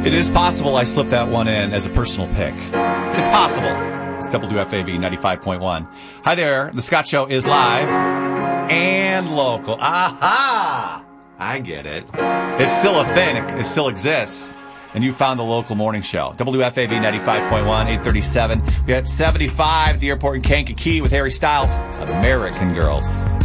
It is possible I slipped that one in as a personal pick. It's possible. It's WFAV 95.1. Hi there. The Scott Show is live and local. Aha! I get it. It's still a thing. It still exists. And you found the local morning show. WFAV 95.1, 837. We got 75 at the airport in Kankakee with Harry Styles of American Girls.